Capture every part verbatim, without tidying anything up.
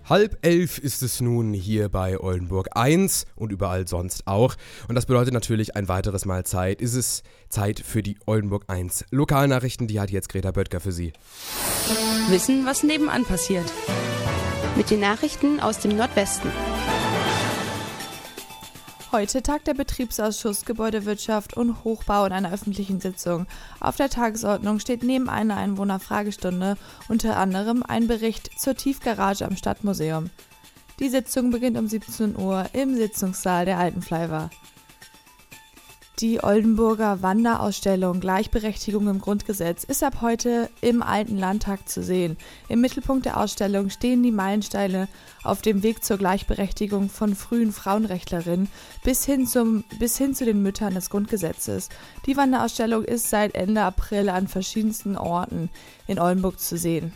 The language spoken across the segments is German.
Halb elf ist es nun hier bei Oldenburg eins und überall sonst auch. Und das bedeutet natürlich ein weiteres Mal Zeit. Ist es Zeit für die Oldenburg eins Lokalnachrichten. Die hat jetzt Greta Böttger für Sie. Wissen, was nebenan passiert. Mit den Nachrichten aus dem Nordwesten. Heute tagt der Betriebsausschuss Gebäudewirtschaft und Hochbau in einer öffentlichen Sitzung. Auf der Tagesordnung steht neben einer Einwohnerfragestunde unter anderem ein Bericht zur Tiefgarage am Stadtmuseum. Die Sitzung beginnt um siebzehn Uhr im Sitzungssaal der Alten Flaiva. Die Oldenburger Wanderausstellung Gleichberechtigung im Grundgesetz ist ab heute im Alten Landtag zu sehen. Im Mittelpunkt der Ausstellung stehen die Meilensteine auf dem Weg zur Gleichberechtigung von frühen Frauenrechtlerinnen bis hin, zum, bis hin zu den Müttern des Grundgesetzes. Die Wanderausstellung ist seit Ende April an verschiedensten Orten in Oldenburg zu sehen.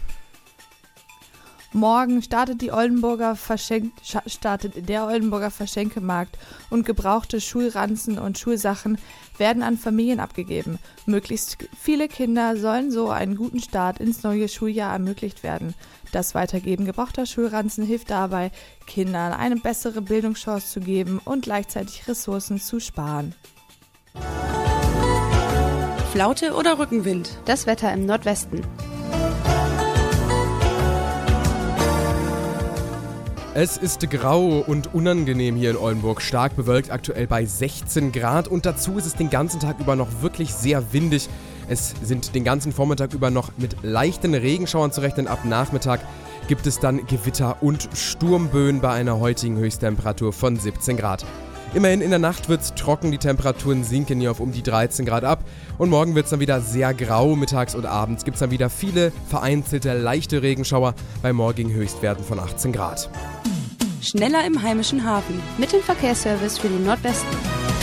Morgen startet, die Oldenburger Verschenk- startet der Oldenburger Verschenkemarkt und gebrauchte Schulranzen und Schulsachen werden an Familien abgegeben. Möglichst viele Kinder sollen so einen guten Start ins neue Schuljahr ermöglicht werden. Das Weitergeben gebrauchter Schulranzen hilft dabei, Kindern eine bessere Bildungschance zu geben und gleichzeitig Ressourcen zu sparen. Flaute oder Rückenwind? Das Wetter im Nordwesten. Es ist grau und unangenehm hier in Oldenburg, stark bewölkt, aktuell bei sechzehn Grad und dazu ist es den ganzen Tag über noch wirklich sehr windig. Es sind den ganzen Vormittag über noch mit leichten Regenschauern zu rechnen. Ab Nachmittag gibt es dann Gewitter und Sturmböen bei einer heutigen Höchsttemperatur von siebzehn Grad. Immerhin in der Nacht wird es trocken, die Temperaturen sinken hier auf um die dreizehn Grad ab und morgen wird es dann wieder sehr grau, mittags und abends gibt es dann wieder viele vereinzelte leichte Regenschauer bei morgigen Höchstwerten von achtzehn Grad. Schneller im heimischen Hafen. Mit dem Verkehrsservice für den Nordwesten.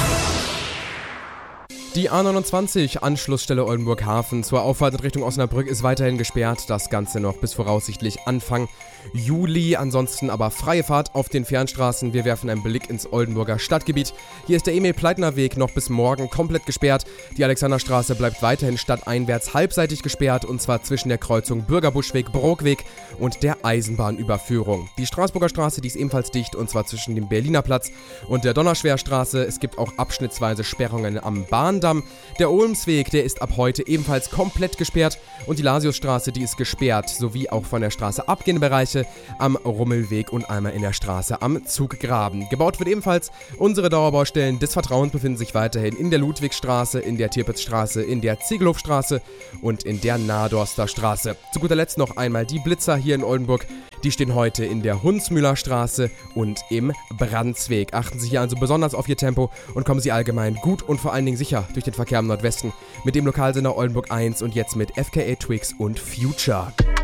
Die A neunundzwanzig, Anschlussstelle Oldenburg Hafen zur Auffahrt in Richtung Osnabrück ist weiterhin gesperrt. Das Ganze noch bis voraussichtlich Anfang Juli. Ansonsten aber freie Fahrt auf den Fernstraßen. Wir werfen einen Blick ins Oldenburger Stadtgebiet. Hier ist der Emil-Pleitner-Weg noch bis morgen komplett gesperrt. Die Alexanderstraße bleibt weiterhin stadteinwärts halbseitig gesperrt und zwar zwischen der Kreuzung Bürgerbuschweg-Brookweg und der Eisenbahnüberführung. Die Straßburger Straße, die ist ebenfalls dicht und zwar zwischen dem Berliner Platz und der Donnerschwerstraße. Es gibt auch abschnittsweise Sperrungen am Bahndamm. Der Olmsweg, der ist ab heute ebenfalls komplett gesperrt und die Lasiusstraße, die ist gesperrt, sowie auch von der Straße abgehende Bereiche am Rummelweg und einmal in der Straße am Zuggraben. Gebaut wird ebenfalls unsere Dauerbaustellen des Vertrauens befinden sich weiterhin in der Ludwigstraße, in der Tirpitzstraße, in der Ziegelhofstraße und in der Nadorster Straße. Zu guter Letzt noch einmal die Blitzer hier in Oldenburg. Die stehen heute in der Hunsmühlerstraße und im Brandsweg. Achten Sie hier also besonders auf Ihr Tempo und kommen Sie allgemein gut und vor allen Dingen sicher durch den Verkehr im Nordwesten mit dem Lokalsender Oldenburg eins und jetzt mit F K A Twix und Future.